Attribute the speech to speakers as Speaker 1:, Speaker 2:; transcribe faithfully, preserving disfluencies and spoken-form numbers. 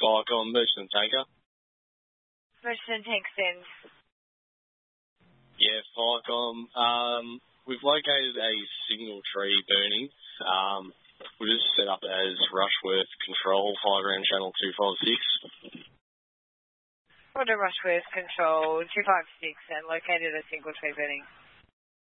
Speaker 1: Firecom, Merchant Tanker.
Speaker 2: Merchant Tank sends.
Speaker 1: Yeah, Firecom. Um, we've located a single tree burning. Um, we just set up as Rushworth Control, high ground channel two five six.
Speaker 2: Roger, Rushworth Control two five six and located a single tree burning.